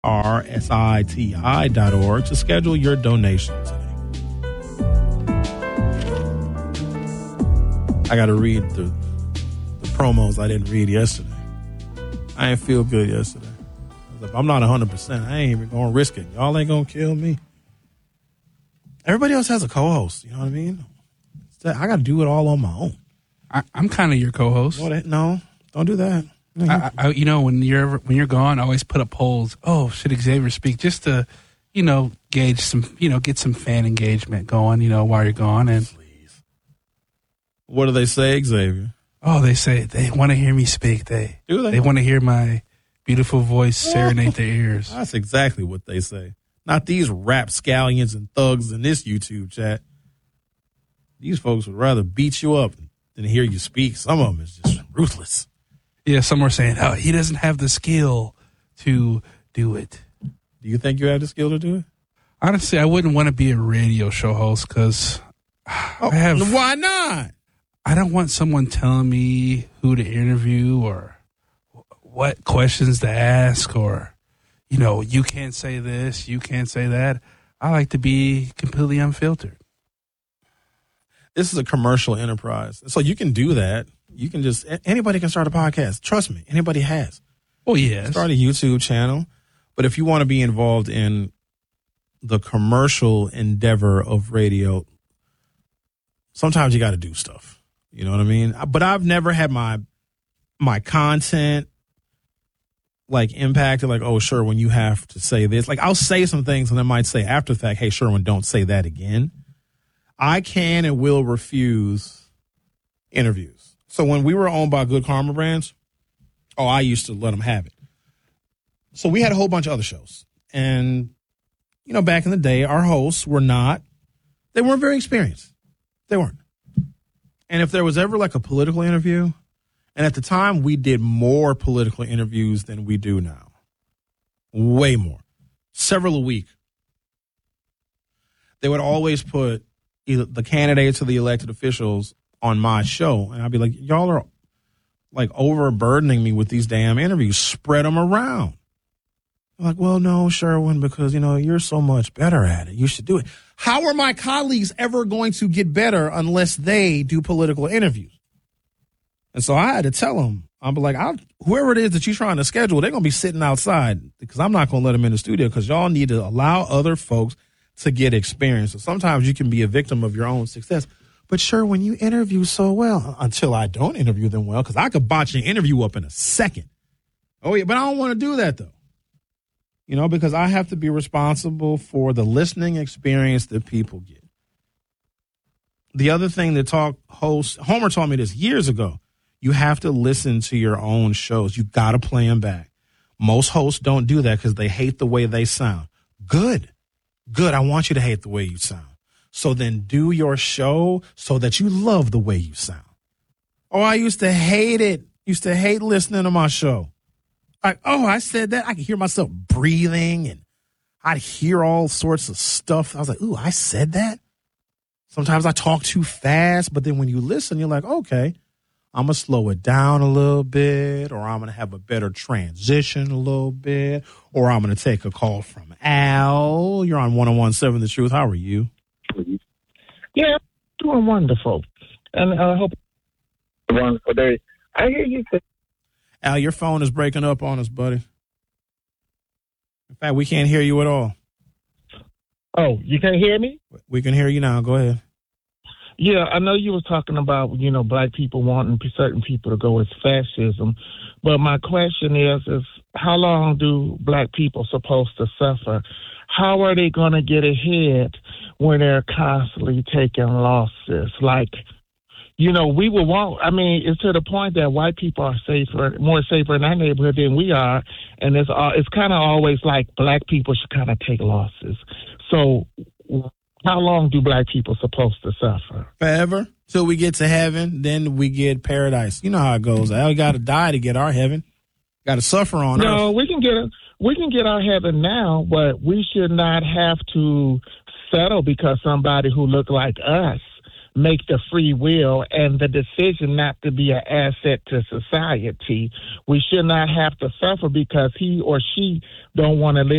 rsiti.org to schedule your donation today. I got to read the promos I didn't read yesterday. I didn't feel good yesterday. I'm not 100%. I ain't even going to risk it. Y'all ain't going to kill me. Everybody else has a co-host. You know what I mean? I got to do it all on my own. I'm kind of your co-host. No, don't do that. When you're gone, I always put up polls. Oh, should Xavier speak? Just to, gauge some, get some fan engagement going, while you're gone. And please. What do they say, Xavier? Oh, they say they want to hear me speak. Do they? They want to hear my beautiful voice serenade their ears. That's exactly what they say. Not these rapscallions and thugs in this YouTube chat. These folks would rather beat you up than hear you speak. Some of them is just ruthless. Yeah, some are saying, oh, he doesn't have the skill to do it. Do you think you have the skill to do it? Honestly, I wouldn't want to be a radio show host because why not? I don't want someone telling me who to interview or what questions to ask or, you can't say this, you can't say that. I like to be completely unfiltered. This is a commercial enterprise. So you can do that. You can anybody can start a podcast. Trust me, anybody has. Oh, yes. Start a YouTube channel. But if you want to be involved in the commercial endeavor of radio, sometimes you got to do stuff. You know what I mean? But I've never had my content impacted when you have to say this. I'll say some things and I might say after the fact, hey, Sherwin, don't say that again. I can and will refuse interviews. So when we were owned by Good Karma Brands, I used to let them have it. So we had a whole bunch of other shows. And, back in the day, our hosts weren't very experienced. They weren't. And if there was ever a political interview, and at the time we did more political interviews than we do now. Way more. Several a week. They would always put either the candidates or the elected officials on my show. And I'd be like, y'all are overburdening me with these damn interviews. Spread them around. I'm like, well, no, Sherwin, because, you're so much better at it. You should do it. How are my colleagues ever going to get better unless they do political interviews? And so I had to tell them, I'm like, whoever it is that you're trying to schedule, they're going to be sitting outside because I'm not going to let them in the studio because y'all need to allow other folks to get experience. So sometimes you can be a victim of your own success. But Sherwin, you interview so well until I don't interview them well because I could botch an interview up in a second. Oh, yeah, but I don't want to do that, though. Because I have to be responsible for the listening experience that people get. The other thing that Homer taught me this years ago, you have to listen to your own shows. You got to play them back. Most hosts don't do that because they hate the way they sound. Good. I want you to hate the way you sound. So then do your show so that you love the way you sound. I used to hate it. Used to hate listening to my show. I said that. I could hear myself breathing and I'd hear all sorts of stuff. I was like, ooh, I said that? Sometimes I talk too fast, but then when you listen, you're like, okay, I'm going to slow it down a little bit, or I'm going to have a better transition a little bit, or I'm going to take a call from Al. You're on 101.7 The Truth. How are you? Yeah, doing wonderful. And I hope a wonderful day. I hear you say, Al, your phone is breaking up on us, buddy. In fact, we can't hear you at all. Oh, you can't hear me? We can hear you now. Go ahead. Yeah, I know you were talking about, black people wanting certain people to go as fascism. But my question is how long do black people supposed to suffer? How are they going to get ahead when they're constantly taking losses? We will want, it's to the point that white people are more safer in our neighborhood than we are. And it's kind of always like black people should kind of take losses. So how long do black people supposed to suffer? Forever. Till we get to heaven, then we get paradise. You know how it goes. We got to die to get our heaven. Got to suffer on earth. No, we can get our heaven now, but we should not have to settle because somebody who look like us make the free will and the decision not to be an asset to society. We should not have to suffer because he or she don't want to live